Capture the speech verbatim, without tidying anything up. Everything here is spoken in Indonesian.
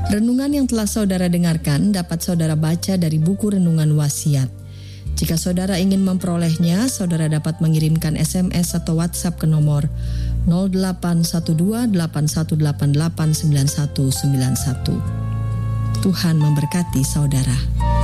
Renungan yang telah saudara dengarkan dapat saudara baca dari buku Renungan Wasiat. Jika saudara ingin memperolehnya, saudara dapat mengirimkan S M S atau WhatsApp ke nomor nol delapan satu dua delapan satu delapan delapan sembilan satu sembilan satu. Tuhan memberkati saudara.